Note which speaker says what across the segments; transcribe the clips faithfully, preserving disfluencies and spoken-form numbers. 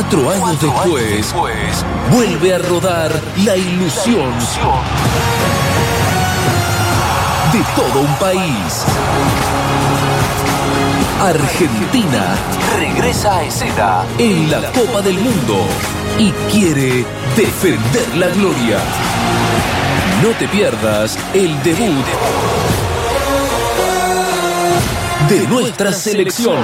Speaker 1: Cuatro años, Cuatro después, años después, vuelve a rodar la ilusión, la ilusión de todo un país. Argentina regresa a escena en la Copa del Mundo y quiere defender la gloria. No te pierdas el debut de nuestra selección.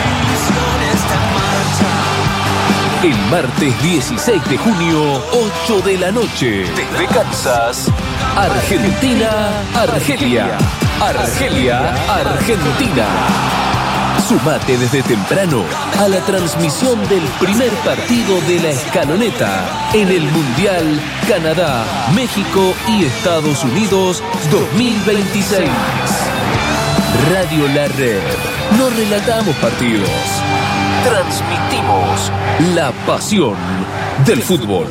Speaker 1: El martes dieciséis de junio, ocho de la noche, desde Kansas, Argentina, Argelia, Argelia, Argentina. Sumate desde temprano a la transmisión del primer partido de la escaloneta en el Mundial Canadá, México y Estados Unidos dos mil veintiséis. Radio La Red. No relatamos partidos. Transmitimos la pasión del fútbol.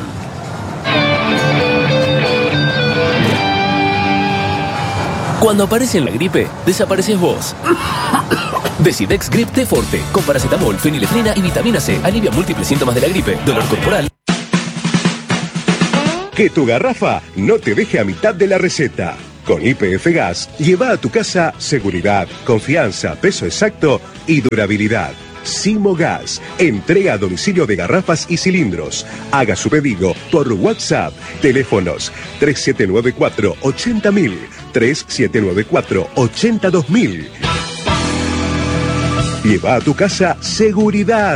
Speaker 1: Cuando aparece la gripe, desapareces vos. Decidex Grip T Forte, con paracetamol, fenilefrina y vitamina C. Alivia múltiples síntomas de la gripe, dolor corporal.
Speaker 2: Que tu garrafa no te deje a mitad de la receta. Con Y P F Gas, lleva a tu casa seguridad, confianza, peso exacto y durabilidad. Simo Gas, entrega a domicilio de garrafas y cilindros. Haga su pedido por WhatsApp. Teléfonos tres siete nueve cuatro, ochenta mil, tres siete nueve cuatro, ochenta dos mil. Lleva a tu casa seguridad.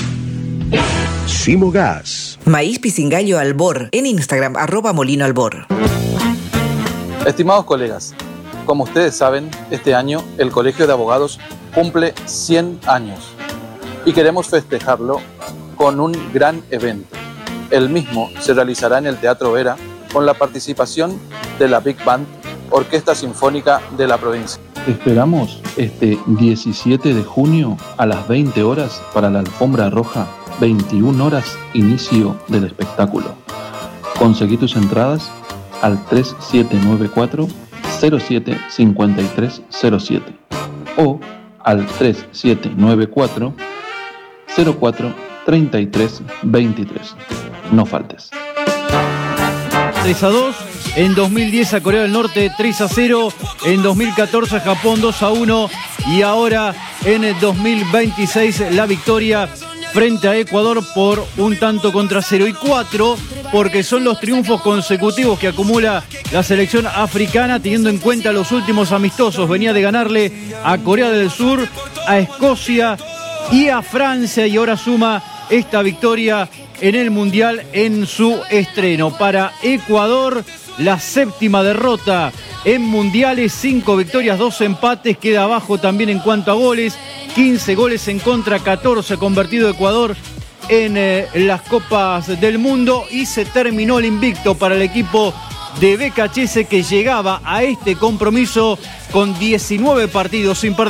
Speaker 2: Simo Gas.
Speaker 3: Maíz Pisingallo Albor, en Instagram, arroba Molino Albor.
Speaker 4: Estimados colegas, como ustedes saben, este año el Colegio de Abogados cumple cien años y queremos festejarlo con un gran evento. El mismo se realizará en el Teatro Vera con la participación de la Big Band, Orquesta Sinfónica de la provincia.
Speaker 5: Esperamos este diecisiete de junio a las veinte horas para la alfombra roja, veintiuna horas inicio del espectáculo. Conseguí tus entradas al tres siete nueve cuatro, cero siete cinco tres cero siete o al tres siete nueve cuatro, cero cuatro treinta y tres veintitrés. No faltes.
Speaker 6: tres a dos, en dos mil diez a Corea del Norte tres a cero, en dos mil catorce a Japón dos a uno y ahora en el dos mil veintiséis la victoria frente a Ecuador por un tanto contra cero y cuatro, porque son los triunfos consecutivos que acumula la selección africana, teniendo en cuenta los últimos amistosos. Venía de ganarle a Corea del Sur, a Escocia y a Francia, y ahora suma esta victoria en el Mundial en su estreno. Para Ecuador, la séptima derrota en mundiales, cinco victorias, dos empates, queda abajo también en cuanto a goles, quince goles en contra, catorce convertido Ecuador en eh, las Copas del Mundo, y se terminó el invicto para el equipo de B K H S, que llegaba a este compromiso con diecinueve partidos sin perder.